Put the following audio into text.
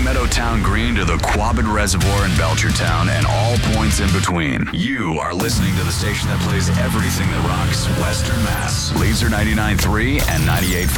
Meadowtown Green to the Quabbin Reservoir in Belchertown and all points in between. You are listening to the station that plays everything that rocks Western Mass. Laser 99.3 and 98.5.